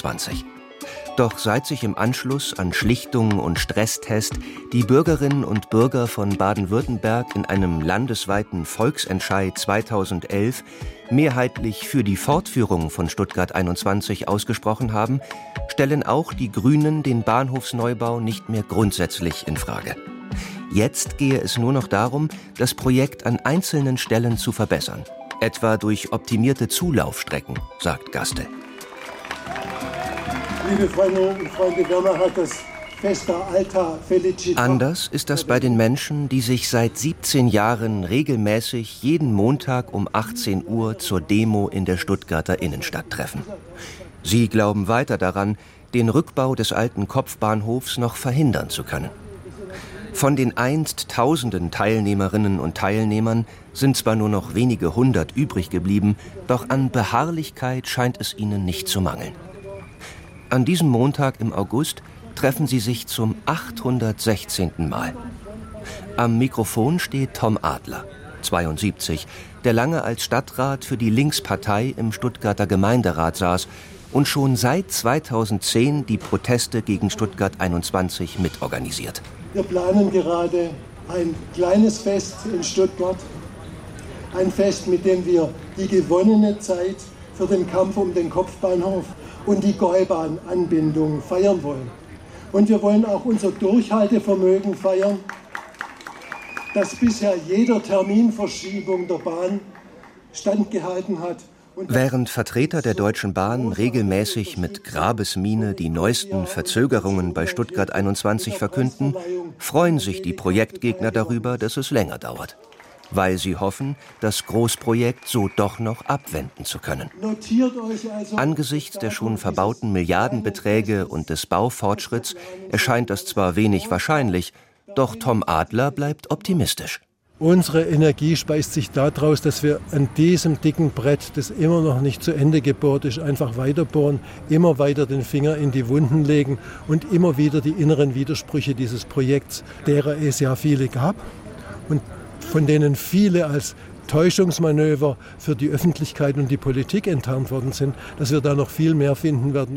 21. Doch seit sich im Anschluss an Schlichtung und Stresstest die Bürgerinnen und Bürger von Baden-Württemberg in einem landesweiten Volksentscheid 2011 mehrheitlich für die Fortführung von Stuttgart 21 ausgesprochen haben, stellen auch die Grünen den Bahnhofsneubau nicht mehr grundsätzlich in Frage. Jetzt gehe es nur noch darum, das Projekt an einzelnen Stellen zu verbessern, etwa durch optimierte Zulaufstrecken, sagt Gaste. Liebe Freundinnen und Freunde, Werner hat das Festa Alta Felicità. Anders ist das bei den Menschen, die sich seit 17 Jahren regelmäßig jeden Montag um 18 Uhr zur Demo in der Stuttgarter Innenstadt treffen. Sie glauben weiter daran, den Rückbau des alten Kopfbahnhofs noch verhindern zu können. Von den einst tausenden Teilnehmerinnen und Teilnehmern sind zwar nur noch wenige hundert übrig geblieben, doch an Beharrlichkeit scheint es ihnen nicht zu mangeln. An diesem Montag im August treffen sie sich zum 816. Mal. Am Mikrofon steht Tom Adler, 72, der lange als Stadtrat für die Linkspartei im Stuttgarter Gemeinderat saß und schon seit 2010 die Proteste gegen Stuttgart 21 mitorganisiert. Wir planen gerade ein kleines Fest in Stuttgart. Ein Fest, mit dem wir die gewonnene Zeit für den Kampf um den Kopfbahnhof und die Gäubahn-Anbindung feiern wollen. Und wir wollen auch unser Durchhaltevermögen feiern, das bisher jeder Terminverschiebung der Bahn standgehalten hat. Während Vertreter der Deutschen Bahn regelmäßig mit Grabesmiene die neuesten Verzögerungen bei Stuttgart 21 verkünden, freuen sich die Projektgegner darüber, dass es länger dauert, weil sie hoffen, das Großprojekt so doch noch abwenden zu können. Angesichts der schon verbauten Milliardenbeträge und des Baufortschritts erscheint das zwar wenig wahrscheinlich, doch Tom Adler bleibt optimistisch. Unsere Energie speist sich daraus, dass wir an diesem dicken Brett, das immer noch nicht zu Ende gebohrt ist, einfach weiterbohren, immer weiter den Finger in die Wunden legen und immer wieder die inneren Widersprüche dieses Projekts, derer es ja viele gab und von denen viele als Täuschungsmanöver für die Öffentlichkeit und die Politik enttarnt worden sind, dass wir da noch viel mehr finden werden.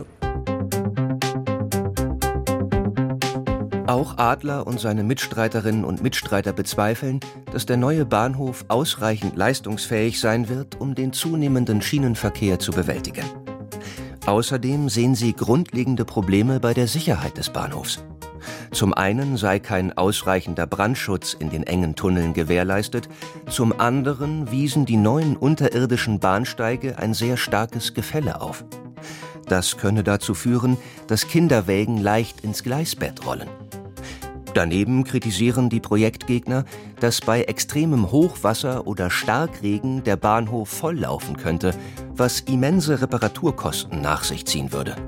Auch Adler und seine Mitstreiterinnen und Mitstreiter bezweifeln, dass der neue Bahnhof ausreichend leistungsfähig sein wird, um den zunehmenden Schienenverkehr zu bewältigen. Außerdem sehen sie grundlegende Probleme bei der Sicherheit des Bahnhofs. Zum einen sei kein ausreichender Brandschutz in den engen Tunneln gewährleistet, zum anderen wiesen die neuen unterirdischen Bahnsteige ein sehr starkes Gefälle auf. Das könne dazu führen, dass Kinderwägen leicht ins Gleisbett rollen. Daneben kritisieren die Projektgegner, dass bei extremem Hochwasser oder Starkregen der Bahnhof volllaufen könnte, was immense Reparaturkosten nach sich ziehen würde.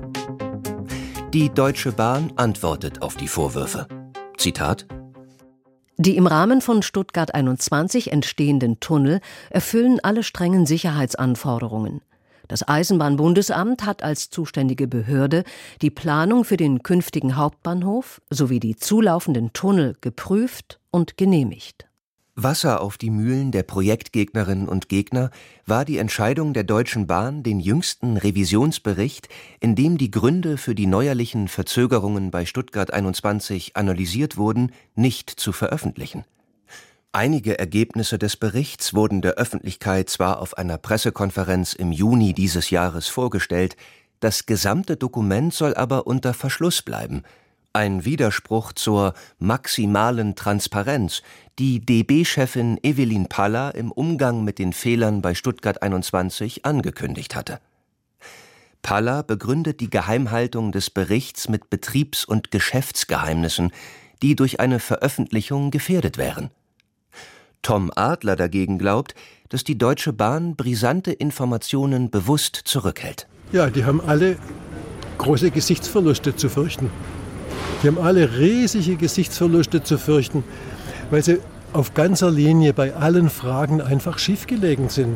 Die Deutsche Bahn antwortet auf die Vorwürfe. Zitat: Die im Rahmen von Stuttgart 21 entstehenden Tunnel erfüllen alle strengen Sicherheitsanforderungen. Das Eisenbahnbundesamt hat als zuständige Behörde die Planung für den künftigen Hauptbahnhof sowie die zulaufenden Tunnel geprüft und genehmigt. Wasser auf die Mühlen der Projektgegnerinnen und Gegner war die Entscheidung der Deutschen Bahn, den jüngsten Revisionsbericht, in dem die Gründe für die neuerlichen Verzögerungen bei Stuttgart 21 analysiert wurden, nicht zu veröffentlichen. Einige Ergebnisse des Berichts wurden der Öffentlichkeit zwar auf einer Pressekonferenz im Juni dieses Jahres vorgestellt, das gesamte Dokument soll aber unter Verschluss bleiben. Ein Widerspruch zur maximalen Transparenz, die DB-Chefin Evelyn Paller im Umgang mit den Fehlern bei Stuttgart 21 angekündigt hatte. Paller begründet die Geheimhaltung des Berichts mit Betriebs- und Geschäftsgeheimnissen, die durch eine Veröffentlichung gefährdet wären. Tom Adler dagegen glaubt, dass die Deutsche Bahn brisante Informationen bewusst zurückhält. Ja, die haben alle große Gesichtsverluste zu fürchten. Die haben alle riesige Gesichtsverluste zu fürchten, weil sie auf ganzer Linie bei allen Fragen einfach schiefgelegen sind.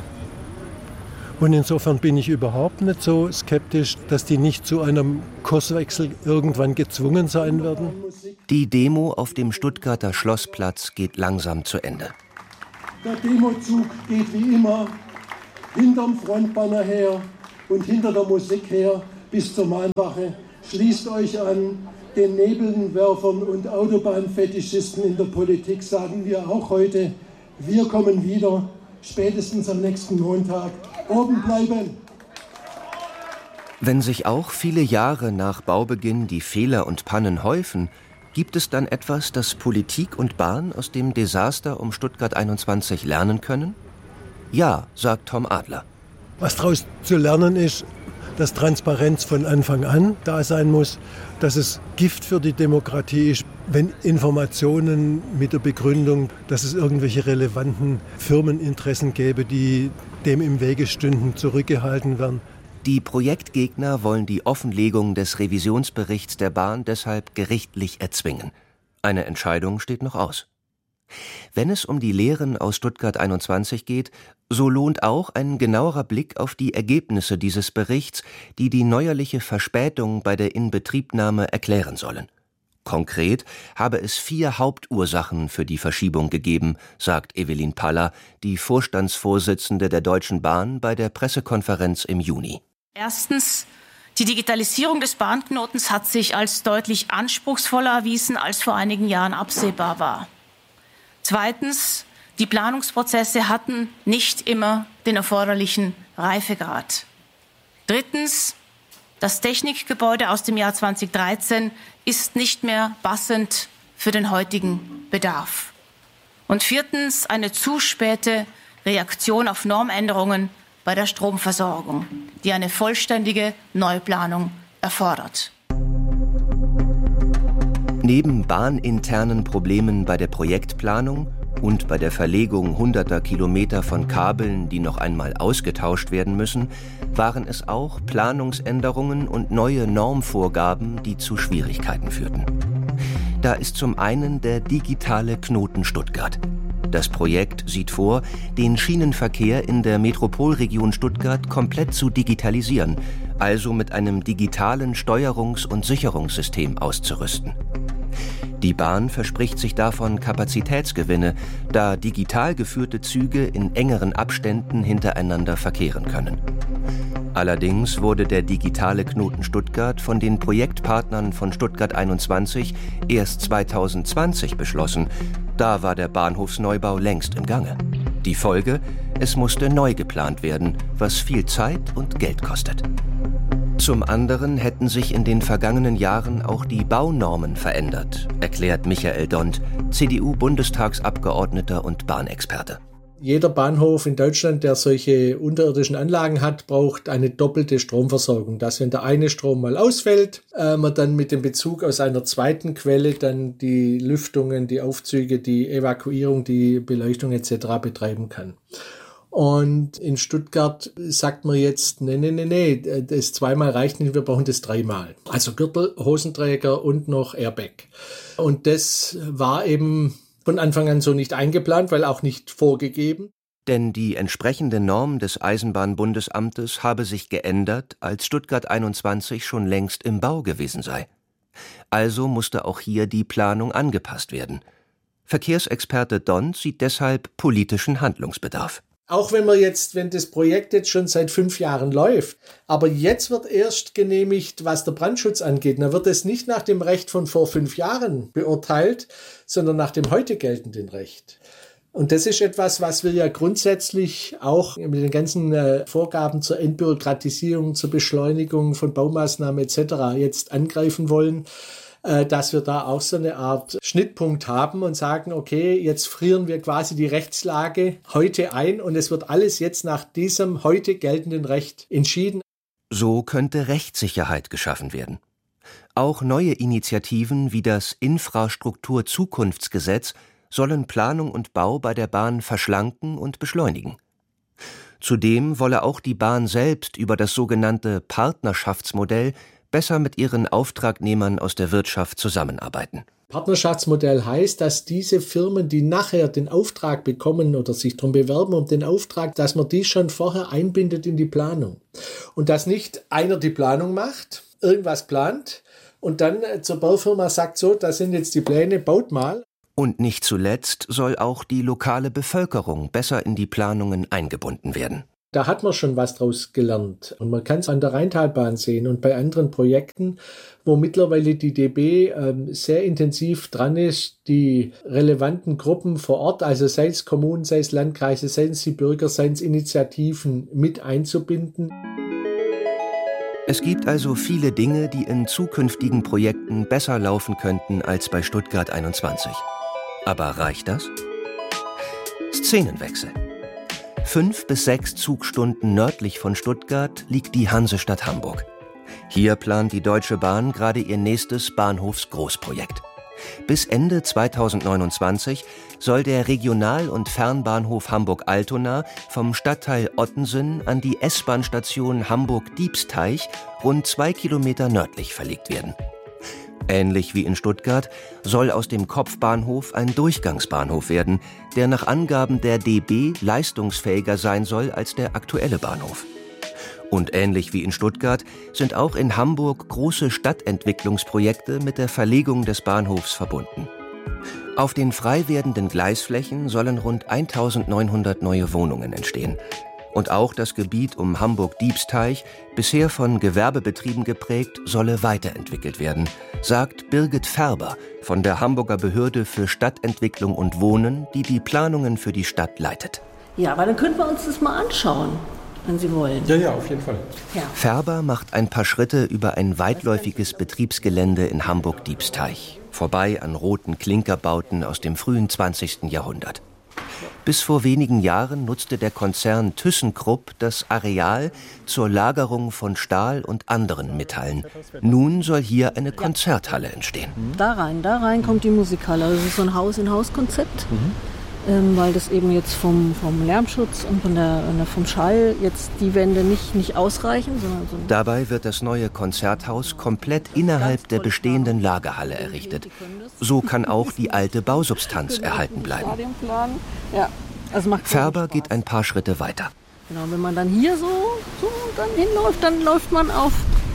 Und insofern bin ich überhaupt nicht so skeptisch, dass die nicht zu einem Kurswechsel irgendwann gezwungen sein werden. Die Demo auf dem Stuttgarter Schlossplatz geht langsam zu Ende. Der Demozug geht wie immer hinterm Frontbanner her und hinter der Musik her, bis zur Mahnwache. Schließt euch an. Den Nebelwerfern und Autobahnfetischisten in der Politik sagen wir auch heute, wir kommen wieder, spätestens am nächsten Montag. Oben bleiben! Wenn sich auch viele Jahre nach Baubeginn die Fehler und Pannen häufen, gibt es dann etwas, das Politik und Bahn aus dem Desaster um Stuttgart 21 lernen können? Ja, sagt Tom Adler. Was daraus zu lernen ist, dass Transparenz von Anfang an da sein muss, dass es Gift für die Demokratie ist, wenn Informationen mit der Begründung, dass es irgendwelche relevanten Firmeninteressen gäbe, die dem im Wege stünden, zurückgehalten werden. Die Projektgegner wollen die Offenlegung des Revisionsberichts der Bahn deshalb gerichtlich erzwingen. Eine Entscheidung steht noch aus. Wenn es um die Lehren aus Stuttgart 21 geht, so lohnt auch ein genauerer Blick auf die Ergebnisse dieses Berichts, die die neuerliche Verspätung bei der Inbetriebnahme erklären sollen. Konkret habe es 4 Hauptursachen für die Verschiebung gegeben, sagt Evelyn Paller, die Vorstandsvorsitzende der Deutschen Bahn bei der Pressekonferenz im Juni. Erstens, die Digitalisierung des Bahnknotens hat sich als deutlich anspruchsvoller erwiesen, als vor einigen Jahren absehbar war. Zweitens, die Planungsprozesse hatten nicht immer den erforderlichen Reifegrad. Drittens, das Technikgebäude aus dem Jahr 2013 ist nicht mehr passend für den heutigen Bedarf. Und viertens, eine zu späte Reaktion auf Normänderungen bei der Stromversorgung, die eine vollständige Neuplanung erfordert. Neben bahninternen Problemen bei der Projektplanung und bei der Verlegung hunderter Kilometer von Kabeln, die noch einmal ausgetauscht werden müssen, waren es auch Planungsänderungen und neue Normvorgaben, die zu Schwierigkeiten führten. Da ist zum einen der digitale Knoten Stuttgart. Das Projekt sieht vor, den Schienenverkehr in der Metropolregion Stuttgart komplett zu digitalisieren, also mit einem digitalen Steuerungs- und Sicherungssystem auszurüsten. Die Bahn verspricht sich davon Kapazitätsgewinne, da digital geführte Züge in engeren Abständen hintereinander verkehren können. Allerdings wurde der digitale Knoten Stuttgart von den Projektpartnern von Stuttgart 21 erst 2020 beschlossen. Da war der Bahnhofsneubau längst im Gange. Die Folge: Es musste neu geplant werden, was viel Zeit und Geld kostet. Zum anderen hätten sich in den vergangenen Jahren auch die Baunormen verändert, erklärt Michael Dont, CDU-Bundestagsabgeordneter und Bahnexperte. Jeder Bahnhof in Deutschland, der solche unterirdischen Anlagen hat, braucht eine doppelte Stromversorgung. Dass, wenn der eine Strom mal ausfällt, man dann mit dem Bezug aus einer zweiten Quelle dann die Lüftungen, die Aufzüge, die Evakuierung, die Beleuchtung etc. betreiben kann. Und in Stuttgart sagt man jetzt, nee, das zweimal reicht nicht, wir brauchen das 3-mal. Also Gürtel, Hosenträger und noch Airbag. Und das war eben von Anfang an so nicht eingeplant, weil auch nicht vorgegeben. Denn die entsprechende Norm des Eisenbahnbundesamtes habe sich geändert, als Stuttgart 21 schon längst im Bau gewesen sei. Also musste auch hier die Planung angepasst werden. Verkehrsexperte Dont sieht deshalb politischen Handlungsbedarf. Auch wenn das Projekt jetzt schon seit 5 Jahren läuft, aber jetzt wird erst genehmigt, was der Brandschutz angeht. Dann wird es nicht nach dem Recht von vor 5 Jahren beurteilt, sondern nach dem heute geltenden Recht. Und das ist etwas, was wir ja grundsätzlich auch mit den ganzen Vorgaben zur Entbürokratisierung, zur Beschleunigung von Baumaßnahmen etc. jetzt angreifen wollen, dass wir da auch so eine Art Schnittpunkt haben und sagen, okay, jetzt frieren wir quasi die Rechtslage heute ein und es wird alles jetzt nach diesem heute geltenden Recht entschieden. So könnte Rechtssicherheit geschaffen werden. Auch neue Initiativen wie das Infrastruktur-Zukunftsgesetz sollen Planung und Bau bei der Bahn verschlanken und beschleunigen. Zudem wolle auch die Bahn selbst über das sogenannte Partnerschaftsmodell besser mit ihren Auftragnehmern aus der Wirtschaft zusammenarbeiten. Partnerschaftsmodell heißt, dass diese Firmen, die nachher den Auftrag bekommen oder sich darum bewerben um den Auftrag, dass man die schon vorher einbindet in die Planung. Und dass nicht einer die Planung macht, irgendwas plant und dann zur Baufirma sagt, so, das sind jetzt die Pläne, baut mal. Und nicht zuletzt soll auch die lokale Bevölkerung besser in die Planungen eingebunden werden. Da hat man schon was draus gelernt. Und man kann es an der Rheintalbahn sehen und bei anderen Projekten, wo mittlerweile die DB sehr intensiv dran ist, die relevanten Gruppen vor Ort, also sei es Kommunen, sei es Landkreise, seien es die Bürger, seien es Initiativen, mit einzubinden. Es gibt also viele Dinge, die in zukünftigen Projekten besser laufen könnten als bei Stuttgart 21. Aber reicht das? Szenenwechsel. 5 bis 6 Zugstunden nördlich von Stuttgart liegt die Hansestadt Hamburg. Hier plant die Deutsche Bahn gerade ihr nächstes Bahnhofsgroßprojekt. Bis Ende 2029 soll der Regional- und Fernbahnhof Hamburg-Altona vom Stadtteil Ottensen an die S-Bahn-Station Hamburg-Diebsteich rund 2 Kilometer nördlich verlegt werden. Ähnlich wie in Stuttgart soll aus dem Kopfbahnhof ein Durchgangsbahnhof werden, der nach Angaben der DB leistungsfähiger sein soll als der aktuelle Bahnhof. Und ähnlich wie in Stuttgart sind auch in Hamburg große Stadtentwicklungsprojekte mit der Verlegung des Bahnhofs verbunden. Auf den frei werdenden Gleisflächen sollen rund 1900 neue Wohnungen entstehen. Und auch das Gebiet um Hamburg-Diebsteich, bisher von Gewerbebetrieben geprägt, solle weiterentwickelt werden, sagt Birgit Färber von der Hamburger Behörde für Stadtentwicklung und Wohnen, die die Planungen für die Stadt leitet. Ja, aber dann könnten wir uns das mal anschauen, wenn Sie wollen. Ja, auf jeden Fall. Ja. Färber macht ein paar Schritte über ein weitläufiges Betriebsgelände in Hamburg-Diebsteich, vorbei an roten Klinkerbauten aus dem frühen 20. Jahrhundert. Bis vor wenigen Jahren nutzte der Konzern ThyssenKrupp das Areal zur Lagerung von Stahl und anderen Metallen. Nun soll hier eine Konzerthalle entstehen. Da rein kommt die Musikhalle. Das ist so ein Haus-in-Haus-Konzept, weil das eben jetzt vom Lärmschutz und vom Schall jetzt die Wände nicht ausreichen. Sondern so. Dabei wird das neue Konzerthaus komplett innerhalb der bestehenden Lagerhalle errichtet. So kann auch die alte Bausubstanz erhalten bleiben. Ja, also macht Färber geht ein paar Schritte weiter. Genau, wenn man dann hier so dann hinläuft, dann läuft man auf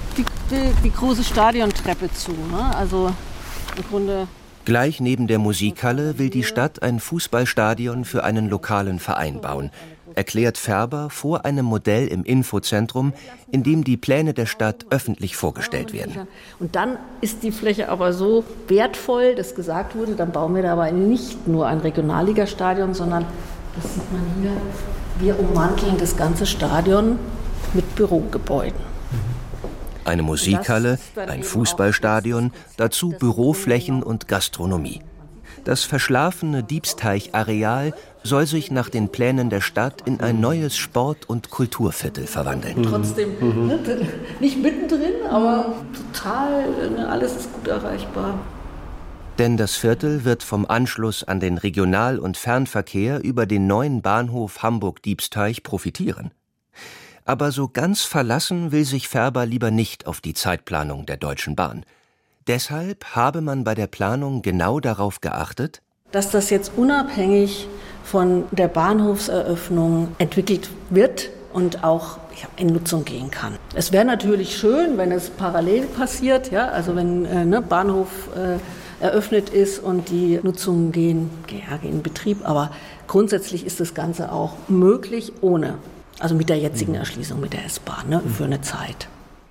die große Stadiontreppe zu. Ne? Also im Grunde... Gleich neben der Musikhalle will die Stadt ein Fußballstadion für einen lokalen Verein bauen, erklärt Färber vor einem Modell im Infozentrum, in dem die Pläne der Stadt öffentlich vorgestellt werden. Und dann ist die Fläche aber so wertvoll, dass gesagt wurde, dann bauen wir da aber nicht nur ein Regionalligastadion, sondern, das sieht man hier, wir ummanteln das ganze Stadion mit Bürogebäuden. Eine Musikhalle, ein Fußballstadion, dazu Büroflächen und Gastronomie. Das verschlafene Diebsteich-Areal soll sich nach den Plänen der Stadt in ein neues Sport- und Kulturviertel verwandeln. Trotzdem nicht mittendrin, aber total, alles ist gut erreichbar. Denn das Viertel wird vom Anschluss an den Regional- und Fernverkehr über den neuen Bahnhof Hamburg-Diebsteich profitieren. Aber so ganz verlassen will sich Färber lieber nicht auf die Zeitplanung der Deutschen Bahn. Deshalb habe man bei der Planung genau darauf geachtet, dass das jetzt unabhängig von der Bahnhofseröffnung entwickelt wird und auch in Nutzung gehen kann. Es wäre natürlich schön, wenn es parallel passiert, ja, also wenn Bahnhof eröffnet ist und die Nutzungen gehen in Betrieb, aber grundsätzlich ist das Ganze auch möglich ohne. Also mit der jetzigen Erschließung mit der S-Bahn, für eine Zeit.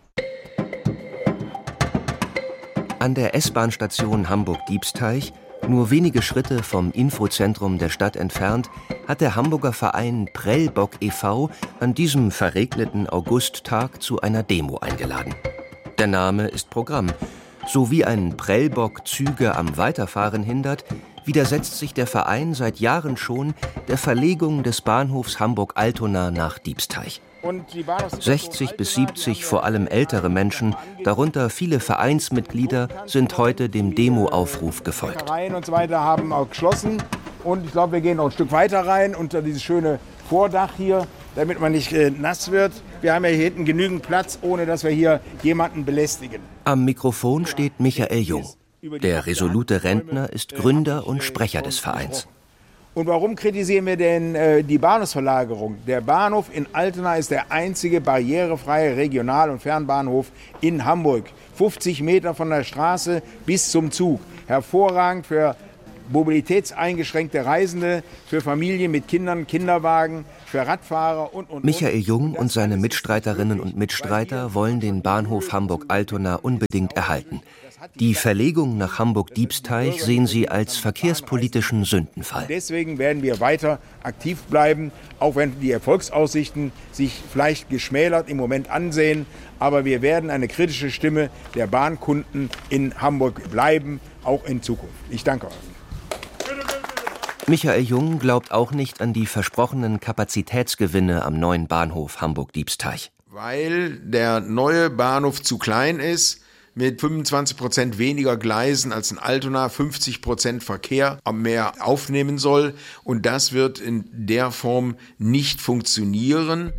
An der S-Bahn-Station Hamburg-Diebsteich, nur wenige Schritte vom Infozentrum der Stadt entfernt, hat der Hamburger Verein Prellbock e.V. an diesem verregneten Augusttag zu einer Demo eingeladen. Der Name ist Programm. So wie ein Prellbock Züge am Weiterfahren hindert, widersetzt sich der Verein seit Jahren schon der Verlegung des Bahnhofs Hamburg-Altona nach Diebsteich. 60 bis 70 vor allem ältere Menschen, darunter viele Vereinsmitglieder, sind heute dem Demo-Aufruf gefolgt. Und so weiter haben auch geschlossen und ich glaube, wir gehen noch ein Stück weiter rein unter dieses schöne Vordach hier, damit man nicht nass wird. Wir haben ja hier hinten genügend Platz, ohne dass wir hier jemanden belästigen. Am Mikrofon steht Michael Jung. Der resolute Rentner ist Gründer und Sprecher des Vereins. Und warum kritisieren wir denn die Bahnhofsverlagerung? Der Bahnhof in Altona ist der einzige barrierefreie Regional- und Fernbahnhof in Hamburg. 50 Meter von der Straße bis zum Zug. Hervorragend für mobilitätseingeschränkte Reisende, für Familien mit Kindern, Kinderwagen, für Radfahrer und. Michael Jung und seine Mitstreiterinnen und Mitstreiter wollen den Bahnhof Hamburg-Altona unbedingt erhalten. Die Verlegung nach Hamburg-Diebsteich sehen sie als verkehrspolitischen Sündenfall. Deswegen werden wir weiter aktiv bleiben, auch wenn die Erfolgsaussichten sich vielleicht geschmälert im Moment ansehen. Aber wir werden eine kritische Stimme der Bahnkunden in Hamburg bleiben, auch in Zukunft. Ich danke euch. Michael Jung glaubt auch nicht an die versprochenen Kapazitätsgewinne am neuen Bahnhof Hamburg-Diebsteich. Weil der neue Bahnhof zu klein ist, mit 25% weniger Gleisen als in Altona, 50% Verkehr mehr aufnehmen soll. Und das wird in der Form nicht funktionieren.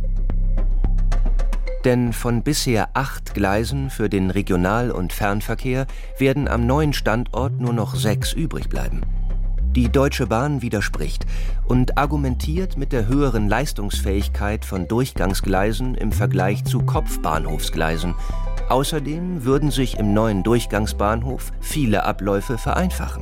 Denn von bisher 8 Gleisen für den Regional- und Fernverkehr werden am neuen Standort nur noch 6 übrig bleiben. Die Deutsche Bahn widerspricht und argumentiert mit der höheren Leistungsfähigkeit von Durchgangsgleisen im Vergleich zu Kopfbahnhofsgleisen. Außerdem würden sich im neuen Durchgangsbahnhof viele Abläufe vereinfachen.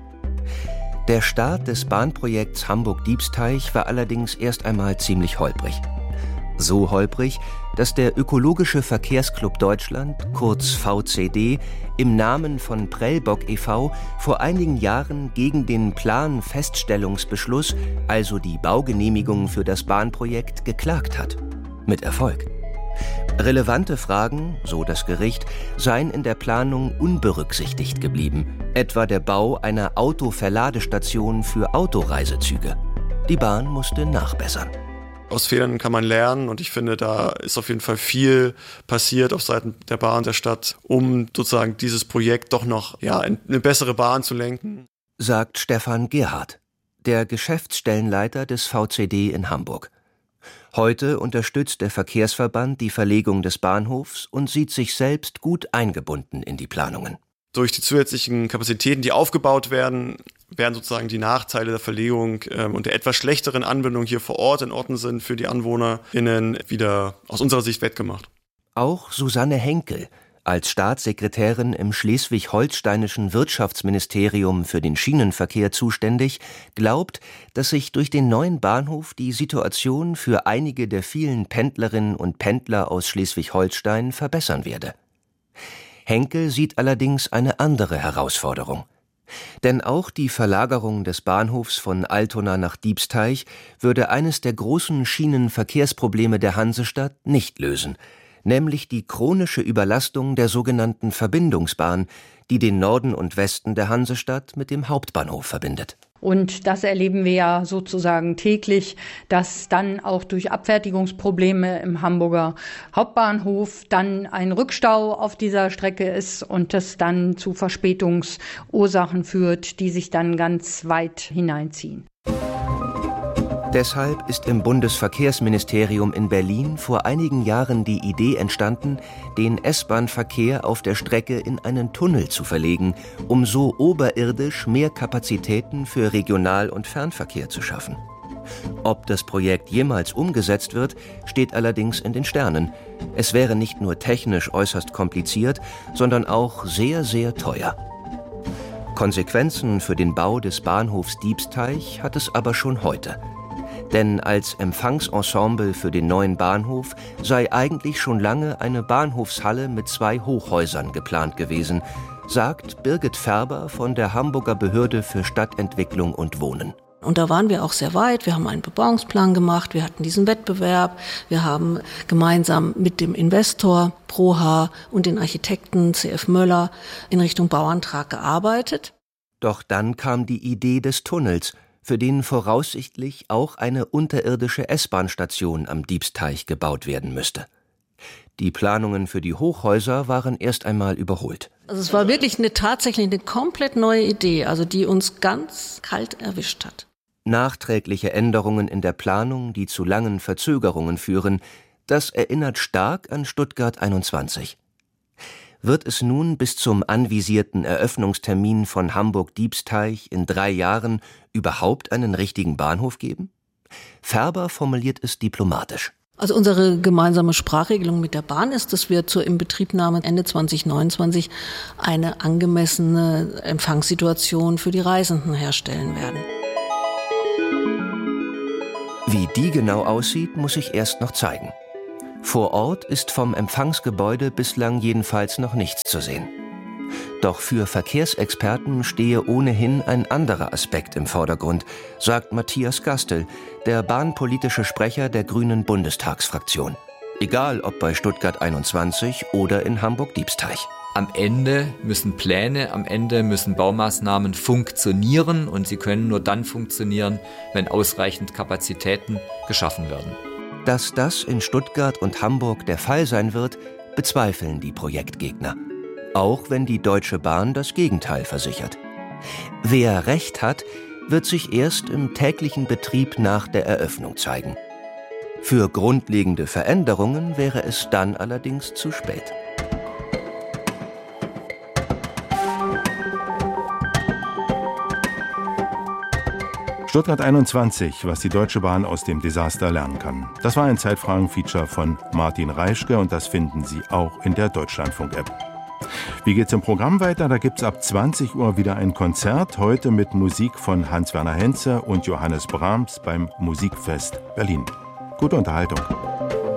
Der Start des Bahnprojekts Hamburg-Diebsteich war allerdings erst einmal ziemlich holprig. So holprig, dass der Ökologische Verkehrsclub Deutschland, kurz VCD, im Namen von Prellbock e.V. vor einigen Jahren gegen den Planfeststellungsbeschluss, also die Baugenehmigung für das Bahnprojekt, geklagt hat. Mit Erfolg. Relevante Fragen, so das Gericht, seien in der Planung unberücksichtigt geblieben, etwa der Bau einer Autoverladestation für Autoreisezüge. Die Bahn musste nachbessern. Aus Fehlern kann man lernen und ich finde, da ist auf jeden Fall viel passiert auf Seiten der Bahn der Stadt, um sozusagen dieses Projekt doch noch in eine bessere Bahn zu lenken. Sagt Stefan Gerhardt, der Geschäftsstellenleiter des VCD in Hamburg. Heute unterstützt der Verkehrsverband die Verlegung des Bahnhofs und sieht sich selbst gut eingebunden in die Planungen. Durch die zusätzlichen Kapazitäten, die aufgebaut werden, werden sozusagen die Nachteile der Verlegung und der etwas schlechteren Anbindung hier vor Ort in Orten sind für die AnwohnerInnen wieder aus unserer Sicht wettgemacht. Auch Susanne Henkel, als Staatssekretärin im schleswig-holsteinischen Wirtschaftsministerium für den Schienenverkehr zuständig, glaubt, dass sich durch den neuen Bahnhof die Situation für einige der vielen Pendlerinnen und Pendler aus Schleswig-Holstein verbessern werde. Henkel sieht allerdings eine andere Herausforderung. Denn auch die Verlagerung des Bahnhofs von Altona nach Diebsteich würde eines der großen Schienenverkehrsprobleme der Hansestadt nicht lösen, nämlich die chronische Überlastung der sogenannten Verbindungsbahn, die den Norden und Westen der Hansestadt mit dem Hauptbahnhof verbindet. Und das erleben wir ja sozusagen täglich, dass dann auch durch Abfertigungsprobleme im Hamburger Hauptbahnhof dann ein Rückstau auf dieser Strecke ist und das dann zu Verspätungsursachen führt, die sich dann ganz weit hineinziehen. Deshalb ist im Bundesverkehrsministerium in Berlin vor einigen Jahren die Idee entstanden, den S-Bahn-Verkehr auf der Strecke in einen Tunnel zu verlegen, um so oberirdisch mehr Kapazitäten für Regional- und Fernverkehr zu schaffen. Ob das Projekt jemals umgesetzt wird, steht allerdings in den Sternen. Es wäre nicht nur technisch äußerst kompliziert, sondern auch sehr, sehr teuer. Konsequenzen für den Bau des Bahnhofs Diebsteich hat es aber schon heute. Denn als Empfangsensemble für den neuen Bahnhof sei eigentlich schon lange eine Bahnhofshalle mit 2 Hochhäusern geplant gewesen, sagt Birgit Färber von der Hamburger Behörde für Stadtentwicklung und Wohnen. Und da waren wir auch sehr weit. Wir haben einen Bebauungsplan gemacht, wir hatten diesen Wettbewerb, wir haben gemeinsam mit dem Investor Proha und den Architekten CF Möller in Richtung Bauantrag gearbeitet. Doch dann kam die Idee des Tunnels, für den voraussichtlich auch eine unterirdische S-Bahn-Station am Diebsteich gebaut werden müsste. Die Planungen für die Hochhäuser waren erst einmal überholt. Also es war wirklich tatsächlich eine komplett neue Idee, also die uns ganz kalt erwischt hat. Nachträgliche Änderungen in der Planung, die zu langen Verzögerungen führen, das erinnert stark an Stuttgart 21. Wird es nun bis zum anvisierten Eröffnungstermin von Hamburg-Diebsteich in 3 Jahren überhaupt einen richtigen Bahnhof geben? Färber formuliert es diplomatisch. Also unsere gemeinsame Sprachregelung mit der Bahn ist, dass wir zur Inbetriebnahme Ende 2029 eine angemessene Empfangssituation für die Reisenden herstellen werden. Wie die genau aussieht, muss sich erst noch zeigen. Vor Ort ist vom Empfangsgebäude bislang jedenfalls noch nichts zu sehen. Doch für Verkehrsexperten stehe ohnehin ein anderer Aspekt im Vordergrund, sagt Matthias Gastel, der bahnpolitische Sprecher der Grünen Bundestagsfraktion. Egal ob bei Stuttgart 21 oder in Hamburg-Diebsteich. Am Ende müssen Pläne, am Ende müssen Baumaßnahmen funktionieren und sie können nur dann funktionieren, wenn ausreichend Kapazitäten geschaffen werden. Dass das in Stuttgart und Hamburg der Fall sein wird, bezweifeln die Projektgegner. Auch wenn die Deutsche Bahn das Gegenteil versichert. Wer Recht hat, wird sich erst im täglichen Betrieb nach der Eröffnung zeigen. Für grundlegende Veränderungen wäre es dann allerdings zu spät. Stuttgart 21, was die Deutsche Bahn aus dem Desaster lernen kann. Das war ein Zeitfragen-Feature von Martin Reischke und das finden Sie auch in der Deutschlandfunk-App. Wie geht's im Programm weiter? Da gibt's ab 20 Uhr wieder ein Konzert, heute mit Musik von Hans-Werner Henze und Johannes Brahms beim Musikfest Berlin. Gute Unterhaltung.